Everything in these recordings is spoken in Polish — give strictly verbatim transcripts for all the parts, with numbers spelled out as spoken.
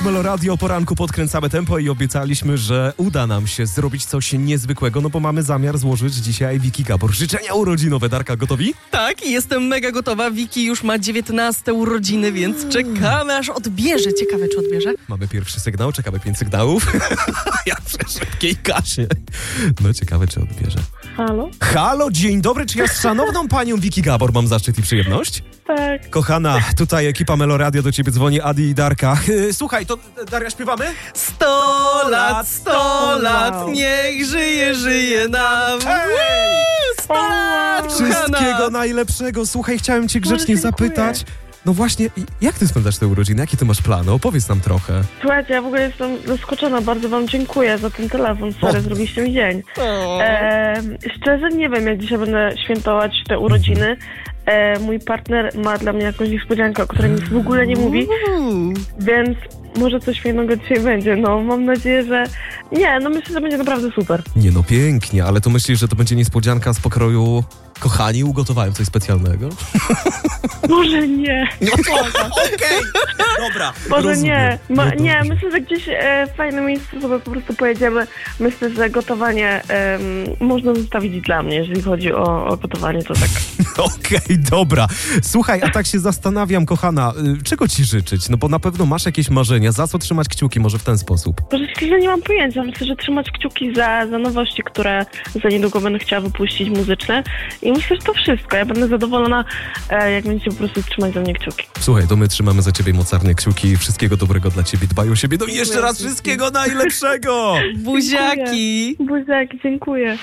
Meloradio o poranku podkręcamy tempo i obiecaliśmy, że uda nam się zrobić coś niezwykłego, no bo mamy zamiar złożyć dzisiaj Wiki Gabor życzenia urodzinowe. Darka, gotowi? Tak, jestem mega gotowa. Wiki już ma dziewiętnaste urodziny, więc czekamy, aż odbierze. Ciekawe, czy odbierze? Mamy pierwszy sygnał, czekamy pięć sygnałów. Ja przy szybkiej kasie. No ciekawe, czy odbierze. Halo? Halo, dzień dobry, czy ja z szanowną panią Wiki Gabor mam zaszczyt i przyjemność? Tak. Kochana, tutaj ekipa Meloradio, do ciebie dzwoni Adi i Darka. Słuchaj, to Daria, śpiewamy? Sto lat, sto lat, Wow. niech żyje, żyje nam. Hej! Sto lat, Wszystkiego kochana. najlepszego. Słuchaj, chciałem cię grzecznie Boże, dziękuję. zapytać. No właśnie, jak ty spędzasz te urodziny? Jakie ty masz plany? Opowiedz nam trochę. Słuchajcie, ja w ogóle jestem zaskoczona. Bardzo wam dziękuję za ten telefon. Sorry, O. zrobiliście mi dzień. O. E, szczerze nie wiem, jak dzisiaj będę świętować te urodziny. E, mój partner ma dla mnie jakąś niespodziankę, o której mi w ogóle nie mówi, Uuu. więc może coś fajnego dzisiaj będzie. No, mam nadzieję, że... Nie, no myślę, że będzie naprawdę super. Nie no, pięknie, ale to myślisz, że to będzie niespodzianka z pokroju kochani, ugotowałem coś specjalnego? Może nie. No to okej, dobra, Może rozumiem. nie. No Ma, dobrze. nie, myślę, że gdzieś e, w fajne miejsce sobie po prostu pojedziemy. Myślę, że gotowanie em, można zostawić dla mnie, jeżeli chodzi o, o gotowanie, to tak. Okej, dobra. Słuchaj, a tak się zastanawiam, kochana, y, czego ci życzyć? No bo na pewno masz jakieś marzenia. Za co trzymać kciuki? Może w ten sposób? Może szczerze nie mam pojęcia. Myślę, że trzymać kciuki za, za nowości, które za niedługo będę chciała wypuścić muzyczne. I myślę, że to wszystko. Ja będę zadowolona, e, jak będziecie po prostu trzymać za mnie kciuki. Słuchaj, to my trzymamy za ciebie mocarne kciuki. Wszystkiego dobrego dla ciebie. Dbaj o siebie. No i jeszcze raz wszystkiego najlepszego! Buziaki. Buziaki, dziękuję.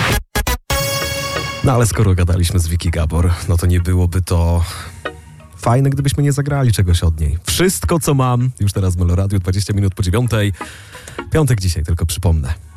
No ale skoro gadaliśmy z Wiki Gabor, no to nie byłoby to fajne, gdybyśmy nie zagrali czegoś od niej. Wszystko, co mam, już teraz w Meloradiu, dwadzieścia minut po dziewiątej. Piątek dzisiaj, tylko przypomnę.